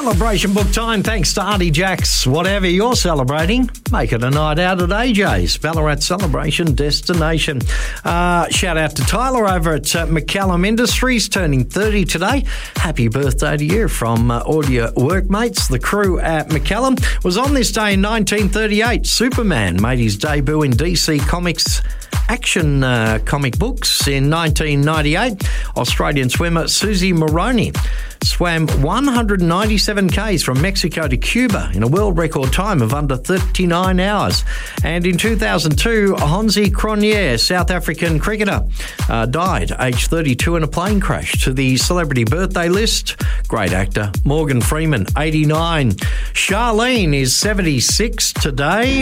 Celebration book time. Thanks to Auntie Jacks. Whatever you're celebrating, make it a night out at AJ's. Ballarat Celebration Destination. Shout out to Tyler over at McCallum Industries, turning 30 today. Happy birthday to you from all your workmates. The crew at McCallum was on this day in 1938. Superman made his debut in DC Comics action comic books in 1998. Australian swimmer Susie Moroney swam 197 Ks from Mexico to Cuba in a world record time of under 39 hours. And in 2002, Honzi Cronje, South African cricketer, died aged 32 in a plane crash. To the celebrity birthday list, great actor Morgan Freeman, 89. Charlene is 76 today.